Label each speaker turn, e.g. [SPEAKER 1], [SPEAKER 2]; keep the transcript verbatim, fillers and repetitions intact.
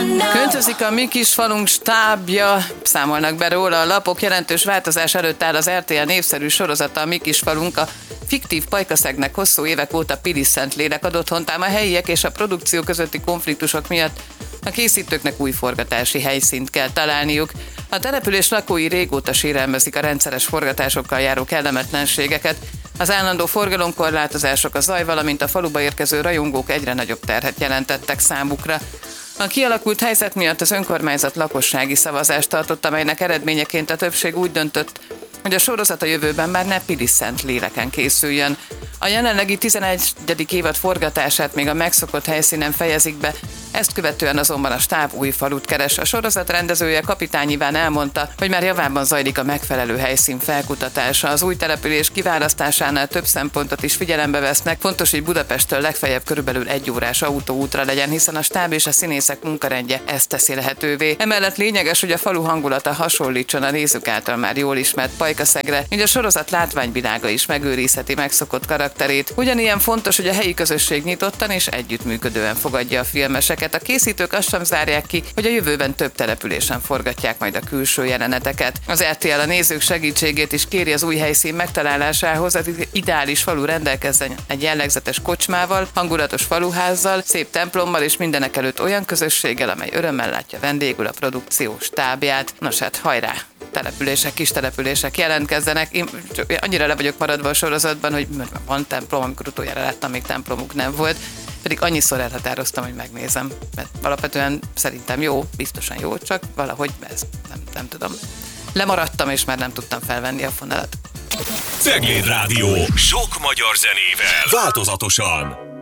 [SPEAKER 1] Köntözik a mi kis falunk stábja, számolnak be róla a lapok. Jelentős változás előtt áll az er té el népszerű sorozata, a mi kis falunk. A fiktív Pajkaszegnek hosszú évek óta Pilis-Szentlélek ad otthont, ám a helyiek és a produkció közötti konfliktusok miatt a készítőknek új forgatási helyszínt kell találniuk. A település lakói régóta sérelmezik a rendszeres forgatásokkal járó kellemetlenségeket. Az állandó forgalomkorlátozások, a zaj, valamint a faluba érkező rajongók egyre nagyobb terhet jelentettek számukra. A kialakult helyzet miatt az önkormányzat lakossági szavazást tartott, amelynek eredményeként a többség úgy döntött, hogy a sorozat a jövőben már ne Pilis-Szentléleken készüljön. A jelenlegi tizenegyedik évad forgatását még a megszokott helyszínen fejezik be, ezt követően azonban a stáb új falut keres. A sorozat rendezője Kapitány Iván elmondta, hogy már javában zajlik a megfelelő helyszín felkutatása. Az új település kiválasztásánál több szempontot is figyelembe vesznek. Fontos, hogy Budapesttől legfeljebb körülbelül egy órás autóútra legyen, hiszen a stáb és a színészek munkarendje ezt teszi lehetővé. Emellett lényeges, hogy a falu hangulata hasonlítson a nézők által már jól ismert Pajkaszegre, így a sorozat látványvilága is megőrizheti megszokott karakterét. Ugyanilyen fontos, hogy a helyi közösség nyitottan és együttműködően fogadja a filmeseket. A készítők azt sem zárják ki, hogy a jövőben több településen forgatják majd a külső jeleneteket. Az er té el a nézők segítségét is kéri az új helyszín megtalálásához, az ideális falu rendelkezzen egy jellegzetes kocsmával, hangulatos faluházzal, szép templommal és mindenekelőtt olyan közösséggel, amely örömmel látja vendégül a produkció stábját. Nos hát, hajrá! Települések, kis települések jelentkezzenek. Én annyira le vagyok maradva a sorozatban, hogy van templom, amikor utoljára láttam, még templomuk nem volt. Pedig annyiszor elhatároztam, hogy megnézem, mert alapvetően szerintem jó, biztosan jó, csak valahogy ez nem, nem tudom. Lemaradtam, és már nem tudtam felvenni a fonalat.
[SPEAKER 2] Cegléd Rádió. Sok magyar zenével. Változatosan.